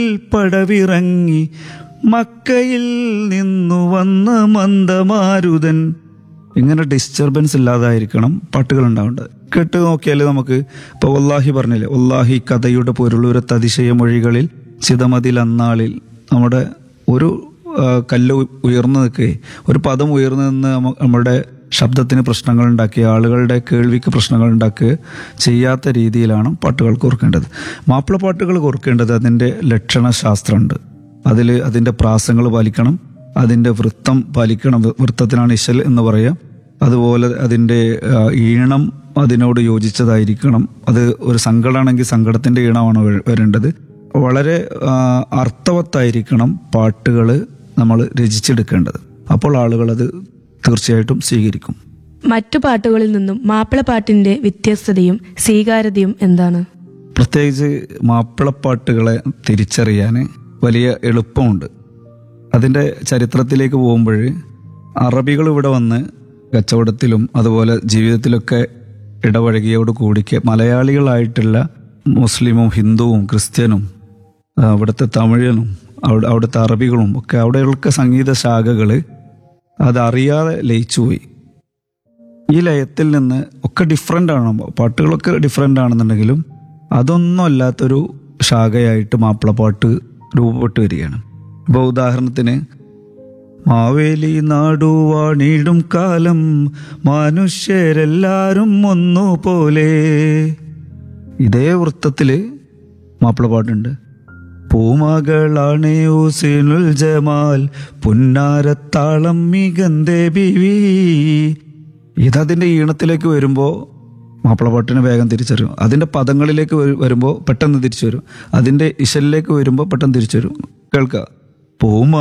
പടവിറങ്ങി മക്കയിൽ നിന്നു വന്ന മന്ദമാരുതൻ. ഇങ്ങനെ ഡിസ്റ്റർബൻസ് ഇല്ലാതായിരിക്കണം പാട്ടുകൾ ഉണ്ടാവേണ്ടത്. കേട്ട് നോക്കിയാൽ നമുക്ക് ഇപ്പോൾ വല്ലാഹി പറഞ്ഞില്ലേ, വല്ലാഹി കഥയുടെ പൊരുളൂരത്ത് അതിശയ മൊഴികളിൽ ചിതമതിൽ അന്നാളിൽ നമ്മുടെ ഒരു കല്ല് ഉയർന്നു നിൽക്കുകയെ, ഒരു പദം ഉയർന്നു നിന്ന് നമ്മുടെ ശബ്ദത്തിന് പ്രശ്നങ്ങൾ ഉണ്ടാക്കി ആളുകളുടെ കേൾവിക്ക് പ്രശ്നങ്ങൾ ഉണ്ടാക്കുക ചെയ്യാത്ത രീതിയിലാണ് പാട്ടുകൾ കോർക്കേണ്ടത്. മാപ്പിളപ്പാട്ടുകൾ കോർക്കേണ്ടത് അതിൻ്റെ ലക്ഷണശാസ്ത്രമുണ്ട്. അതിൻ്റെ പ്രാസങ്ങൾ പാലിക്കണം, അതിൻ്റെ വൃത്തം പാലിക്കണം. വൃത്തത്തിനാണ് ഇശൽ എന്ന് പറയുക. അതുപോലെ അതിൻ്റെ ഈണം അതിനോട് യോജിച്ചതായിരിക്കണം. അത് ഒരു സങ്കടമാണെങ്കിൽ സങ്കടത്തിൻ്റെ ഈണമാണ് വരേണ്ടത്. വളരെ അർത്ഥവത്തായിരിക്കണം പാട്ടുകൾ നമ്മൾ രചിച്ചെടുക്കേണ്ടത്. അപ്പോൾ ആളുകൾ അത് തീർച്ചയായിട്ടും സ്വീകരിക്കും. മറ്റു പാട്ടുകളിൽ നിന്നും മാപ്പിളപ്പാട്ടിന്റെ വ്യത്യസ്തതയും സ്വീകാര്യതയും എന്താണ്? പ്രത്യേകിച്ച് മാപ്പിളപ്പാട്ടുകളെ തിരിച്ചറിയാൻ വലിയ എളുപ്പമുണ്ട്. അതിൻ്റെ ചരിത്രത്തിലേക്ക് പോകുമ്പോൾ അറബികൾ ഇവിടെ വന്ന് കച്ചവടത്തിലും അതുപോലെ ജീവിതത്തിലൊക്കെ ഇടപഴകിയോട് കൂടിക്ക് മലയാളികളായിട്ടുള്ള മുസ്ലിമും ഹിന്ദുവും ക്രിസ്ത്യനും അവിടുത്തെ തമിഴനും അവിടുത്തെ അറബികളും ഒക്കെ അവിടെയുള്ള സംഗീത ശാഖകൾ അതറിയാതെ ലയിച്ചുപോയി. ഈ ലയത്തിൽ നിന്ന് ഒക്കെ ഡിഫറെൻ്റ് ആണ്, പാട്ടുകളൊക്കെ ഡിഫറെൻ്റ് ആണെന്നുണ്ടെങ്കിലും അതൊന്നും അല്ലാത്തൊരു ശാഖയായിട്ട് മാപ്പിളപ്പാട്ട് രൂപപ്പെട്ട് വരികയാണ്. ഇപ്പോൾ ഉദാഹരണത്തിന് മാവേലി നാടുവാണിടും കാലം മനുഷ്യരെല്ലാരും ഒന്നുപോലെ, ഇതേ വൃത്തത്തിൽ മാപ്പിളപ്പാട്ടുണ്ട്. പൂമകളാണ് ഹുസൈനുൽ ജമാൽ പുന്നാരത്താളം മികന്തേ ബിവി. ഇതതിൻ്റെ ഈണത്തിലേക്ക് വരുമ്പോൾ മാപ്പിളപ്പാട്ടിന് വേഗം തിരിച്ചറിയും. അതിൻ്റെ പദങ്ങളിലേക്ക് വരുമ്പോൾ പെട്ടെന്ന് തിരിച്ചു വരും. അതിൻ്റെ ഇശലിലേക്ക് വരുമ്പോൾ പെട്ടെന്ന് തിരിച്ചു വരും. കേൾക്കുക, പൂമ